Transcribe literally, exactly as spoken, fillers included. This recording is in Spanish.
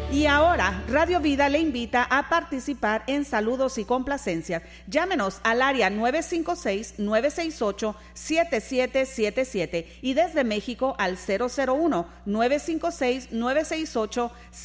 Y ahora, Radio Vida le invita a participar en saludos y complacencias. Llámenos al área nueve cinco seis, nueve seis ocho, siete siete siete siete y desde México al cero cero uno, nueve cinco seis, nueve seis ocho, siete siete siete siete.